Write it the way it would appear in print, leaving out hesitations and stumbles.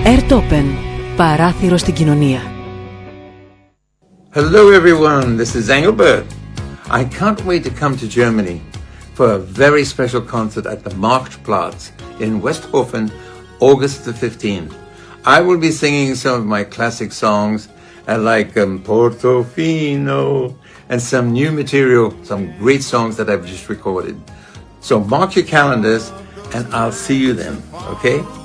Airtopen, παράθυρο στην κοινωνία. Hello everyone, this is Engelbert. I can't wait to come to Germany for a very special concert at the Marktplatz in Westhofen, August the 15th. I will be singing some of my classic songs like Portofino and some new material, some great songs that I've just recorded. So mark your calendars and I'll see you then, okay?